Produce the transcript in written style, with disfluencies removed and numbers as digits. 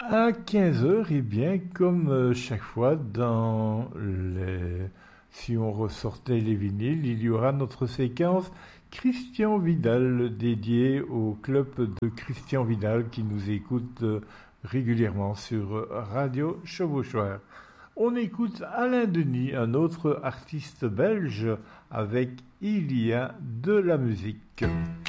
À 15 heures, eh bien, comme chaque fois, si on ressortait les vinyles, il y aura notre séquence Christian Vidal dédiée au club de Christian Vidal qui nous écoute régulièrement sur Radio Chevauchoir. On écoute Alain Denis, un autre artiste belge, avec Il y a de la musique.